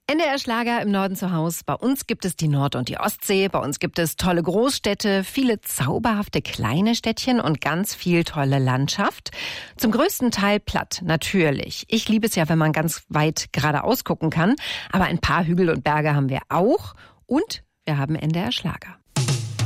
NDR Schlager im Norden zu Hause. Bei uns gibt es die Nord- und die Ostsee. Bei uns gibt es tolle Großstädte, viele zauberhafte kleine Städtchen und ganz viel tolle Landschaft. Zum größten Teil platt, natürlich. Ich liebe es ja, wenn man ganz weit geradeaus gucken kann. Aber ein paar Hügel und Berge haben wir auch. Und wir haben NDR Schlager.